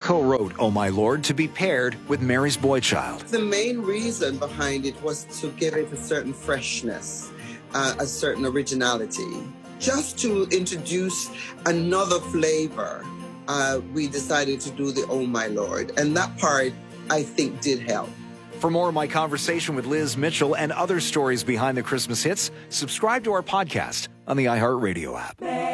co-wrote Oh My Lord to be paired with Mary's Boy Child. The main reason behind it was to give it a certain freshness, a certain originality. Just to introduce another flavor, we decided to do the Oh My Lord. And that part, I think, did help. For more of my conversation with Liz Mitchell and other stories behind the Christmas hits, subscribe to our podcast on the iHeartRadio app.